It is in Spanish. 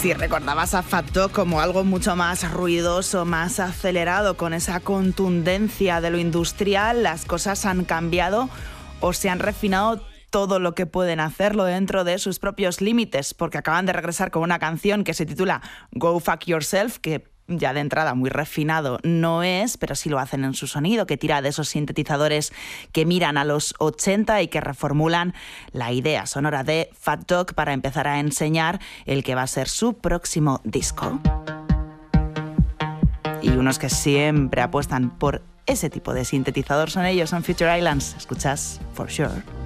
Si recordabas a Fat Dog como algo mucho más ruidoso, más acelerado, con esa contundencia de lo industrial, las cosas han cambiado o se han refinado todo lo que pueden hacerlo dentro de sus propios límites, porque acaban de regresar con una canción que se titula Go Fuck Yourself, que ya de entrada muy refinado no es, pero sí lo hacen en su sonido, que tira de esos sintetizadores que miran a los 80 y que reformulan la idea sonora de Fat Dog para empezar a enseñar el que va a ser su próximo disco. Y unos que siempre apuestan por ese tipo de sintetizador son ellos, son Future Islands. Escuchas For Sure.